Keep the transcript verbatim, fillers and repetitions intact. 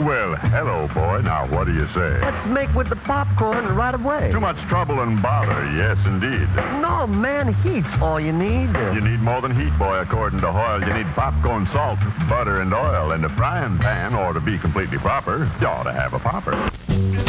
Well, hello, boy. Now, what do you say? Let's make with the popcorn right away. Too much trouble and bother, yes, indeed. No, man, heat's all you need. You need more than heat, boy, according to Hoyle. You need popcorn, salt, butter, and oil. And a frying pan, or to be completely proper, you ought to have a popper.